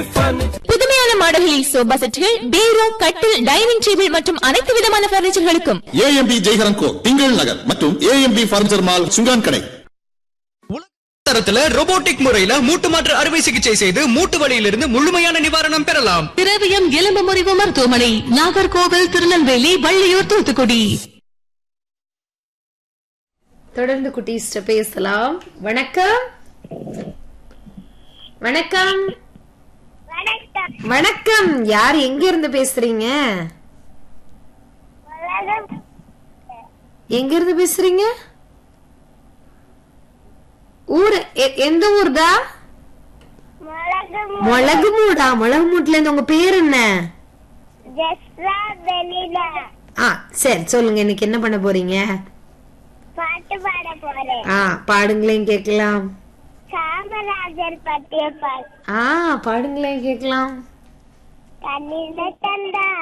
புதுமையான மாடல்களில் சோபா செட்டுகள், பீரோ, கட்டில், dining table மற்றும் அனைத்து விதமான பர்னிச்சர்களுக்கும் ஏஎம்பி ஜெய்ஹரன் கோ திங்கள் நகர் மற்றும் ஏஎம்பி பர்னிச்சர் மால் சுங்கான் கடை. தரத்துல ரோபோட்டிக் முறையில மூட்டு மாற்று அறுவை சிகிச்சை செய்து மூட்டு வலியிலிருந்து முழுமையான நிவாரணம் பெறலாம். திரவியம் எலும்பு முறிவு மருத்துவமனை, நாகர்கோவில், திருநெல்வேலி, வள்ளியூர், தூத்துக்குடி. தொடர்ந்து குட்டீஸ்ட பேசலாம். வணக்கம். வணக்கம். வணக்கம். யார் எங்க இருந்து பேசுறீங்க? எங்க இருந்து பேசுறீங்க? ஊர் எந்த ஊர்தா? முளகுமூடா. முளகுமூட்ல இருந்து உங்க பேர் என்ன? சரி சொல்லுங்க, இன்னைக்கு என்ன பண்ண போறீங்க? பாட்டு பாட போறேன். பாடுங்களேன் கேக்கலாம். காமராஜர் பற்றிய பாட்டு. பாடுங்களேன் கேக்கலாம். கண்ணில கண்டா